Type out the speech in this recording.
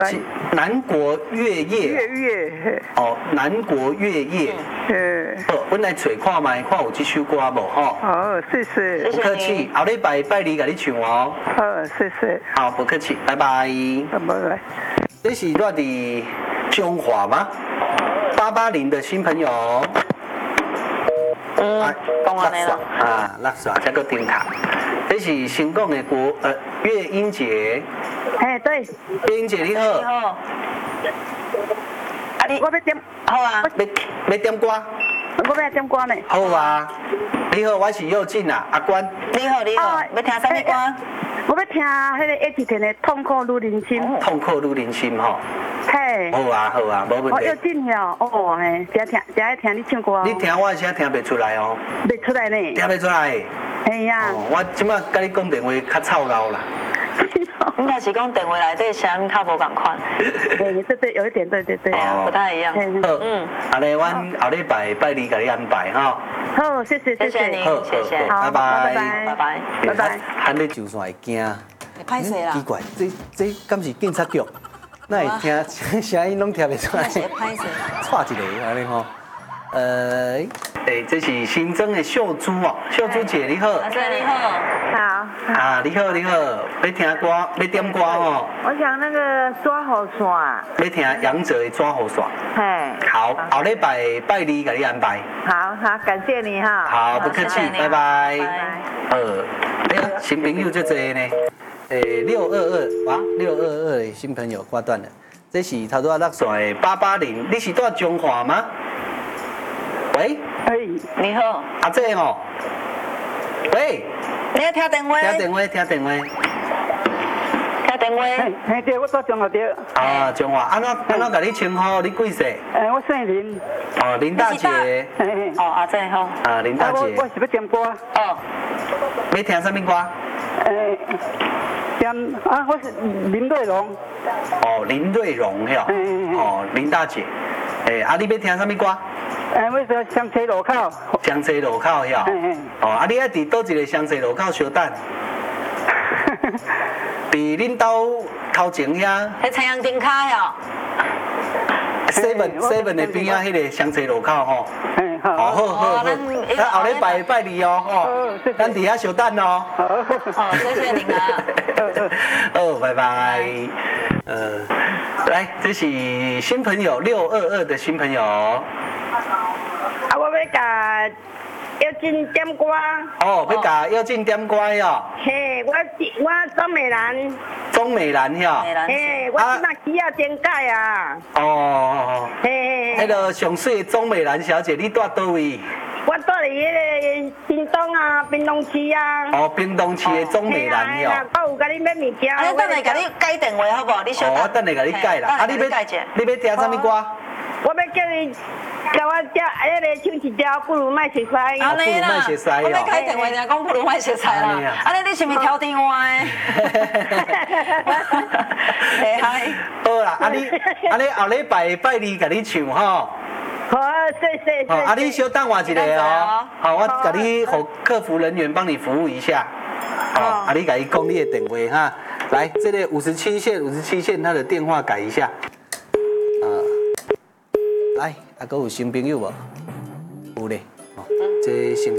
南国月夜。 月。 哦，南国月夜。好，阮来找看卖，看有这首歌无吼？ 好，谢谢。 不客气，后礼拜拜二甲你唱哦。 好，谢谢。 好，不客气，拜拜。 拜拜。 这是落伫中华吗？880的新朋友。 讲完了。 啊，垃圾，这个顶塔。这是新港的月英姐。 哎，对。 月英姐你好。 你好。啊， 我要点。 好啊。 要点歌。 我要点歌呢。 好啊。你好，我是佑进啊，阿关。 你好，要听什么歌？ 我要听迄个叶启田的《痛苦如人心》。 痛苦如人心吼。 嘿。 好啊，无问题。 我佑进了，哦嘿，真爱听你唱歌。 你听我的声听袂出来哦。 袂出来呢。 听袂出来。 嘿呀。 我即马甲你讲电话较操劳啦。 应该是讲电话内底声较无共款。 对，有一点，对， 不太一样。 好，安尼阮后礼拜拜二甲你安排哈。 好，谢谢您，谢谢， 拜拜， 拜拜。 喊你就算会惊， 歹势啦。 奇怪，这敢是警察局？那会听声音拢听袂出来。 歹势。 错一个安尼吼。这是新增的秀珠哦，秀珠姐你好。 阿姐你好。 好。 啊，你好，要听歌，要点歌哦。 我想那个抓雨伞。 要听杨哲的抓雨伞。 嘿。 好，后礼拜拜二甲你安排。 好，感谢你哈。 好，不客气，拜拜。哎呀，新朋友就这呢。622，哇，622的新朋友挂断了。这是头拄仔落线的880，你是住中华吗？喂。 你好。 阿姐哦。喂。 你要听电话？ 听电话。 听电话。 嘿，对，我住中华对。 啊，中华，安怎甲你称呼？你几岁？ 我姓林。 哦，林大姐。 哦，阿姐好。 啊，林大姐。 我是要点歌。 哦。 要听什么歌？ 我是林瑞荣。 哦，林瑞荣哟。哦，林大姐。你要听什么歌？ 我说香车路口。 香车路口哟。哦，你爱伫倒一个香车路口相等？伫恁兜头前遐。 喺青阳顶卡哟。 7的边仔迄个香车路口吼。好。咱后礼拜拜二哦，吼。咱伫遐相等哦。 好，谢谢您啊。 哦，拜拜。来，这是新朋友622的新朋友。 我要甲要进点歌。 哦，要甲要进点歌哟。 嘿，我钟美兰。 钟美兰哟。 嘿，我即马需要真改啊。 哦。 嘿。 迄个上水的钟美兰小姐，你住倒位？ 我住伫迄个屏东啊，屏东市啊。 哦，屏东市的钟美兰哟。 我有甲你买物件。 我等下甲你改电话好不好？你稍等。 我等下甲你改啦。你要听什么歌？ 我要叫你。叫我叫迄个唱一条不如卖熟菜。 安尼啦，我要开电话就讲不如卖熟菜啦。安尼你是毋是挑电话的？嗨。 好啦，你后礼拜拜二甲你唱吼。 好，谢谢。 好，你稍等我一下哦。好，我甲你和客服人员帮你服务一下。好，你甲伊讲你的电话哈。来，这个57线他的电话改一下。来，还有新朋友无？有咧，这新。